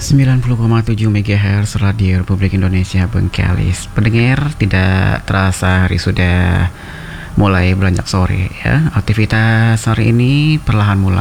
90,7 MHz Radio Republik Indonesia Bengkalis. Pendengar, tidak terasa hari sudah mulai beranjak sore ya. Aktivitas hari ini perlahan mulai